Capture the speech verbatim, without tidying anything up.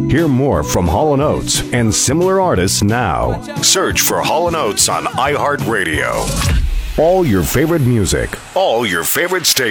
Hear more from Hall and Oates and similar artists now. Search for Hall and Oates on iHeartRadio. All your favorite music, all your favorite stations.